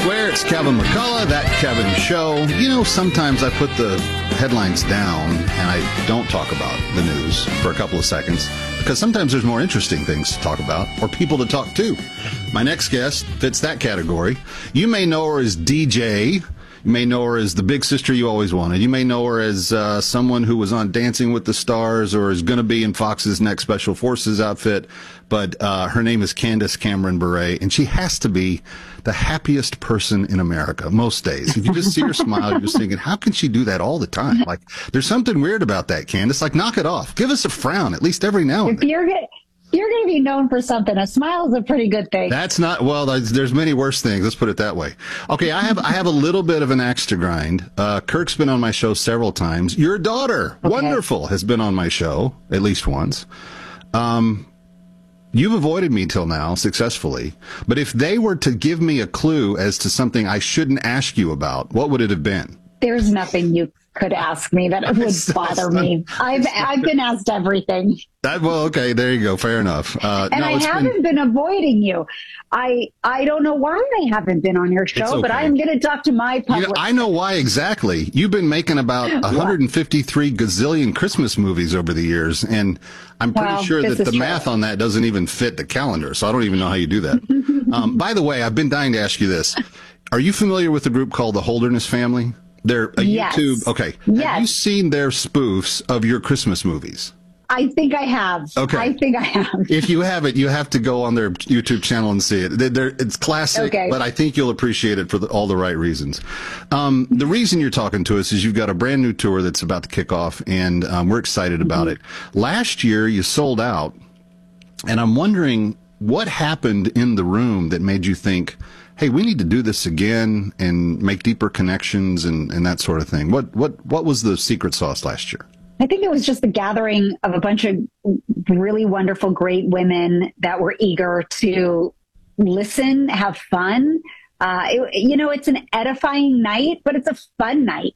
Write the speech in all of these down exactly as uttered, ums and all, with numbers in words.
Square. It's Kevin McCullough, That Kevin Show. You know, sometimes I put the headlines down and I don't talk about the news for a couple of seconds because sometimes there's more interesting things to talk about or people to talk to. My next guest fits that category. You may know her as D J. You may know her as the big sister you always wanted. You may know her as uh, someone who was on Dancing with the Stars or is going to be in Fox's next Special Forces outfit. But uh, her name is Candace Cameron Bure, and she has to be the happiest person in America most days. If you just see her smile, you're just thinking, how can she do that all the time? Like, there's something weird about that, Candace. Like, knock it off. Give us a frown, at least every now and If then. you're get, you're going to be known for something. A smile is a pretty good thing. That's not, well, there's, there's many worse things. Let's put it that way. Okay, I have I have a little bit of an axe to grind. Uh, Kirk's been on my show several times. Your daughter, Okay. wonderful, has been on my show at least once. Um, you've avoided me till now successfully. But if they were to give me a clue as to something I shouldn't ask you about, what would it have been? There's nothing you could ask me that would bother me. I've I've been asked everything. That, well, okay, there you go. Fair enough. Uh, And no, I it's haven't been, been avoiding you. I I don't know why I haven't been on your show, It's okay. but I'm going to talk to my you public. know, I know why exactly. You've been making about one hundred fifty-three gazillion Christmas movies over the years, and I'm pretty Well, sure this that is the true. math on that doesn't even fit the calendar, so I don't even know how you do that. um, by the way, I've been dying to ask you this. Are you familiar with the group called the Holderness Family? They're a Yes. YouTube. Okay. Yes. Have you seen their spoofs of your Christmas movies? I think I have. Okay. I think I have. If you haven't, you have to go on their YouTube channel and see it. They're, they're, it's classic, Okay. but I think you'll appreciate it for the, all the right reasons. Um, the reason you're talking to us is you've got a brand new tour that's about to kick off, and um, we're excited about it. Last year, you sold out, and I'm wondering what happened in the room that made you think, hey, we need to do this again and make deeper connections and, and that sort of thing. What what what was the secret sauce last year? I think it was just the gathering of a bunch of really wonderful, great women that were eager to listen, have fun. Uh, it, you know, it's an edifying night, but it's a fun night.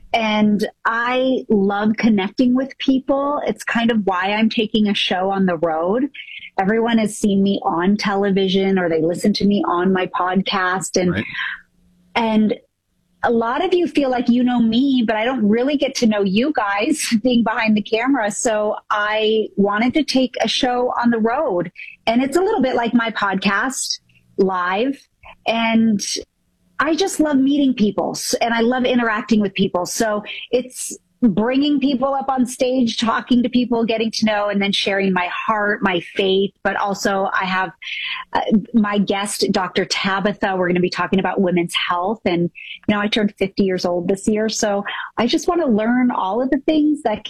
And I love connecting with people. It's kind of why I'm taking a show on the road. Everyone has seen me on television or they listen to me on my podcast. And, Right. and a lot of you feel like you know me, but I don't really get to know you guys being behind the camera. So I wanted to take a show on the road, and it's a little bit like my podcast live. And I just love meeting people s- and I love interacting with people. So it's bringing people up on stage, talking to people, getting to know, and then sharing my heart, my faith. But also I have uh, my guest, Doctor Tabitha. We're going to be talking about women's health. And, you know, I turned fifty years old this year. So I just want to learn all of the things that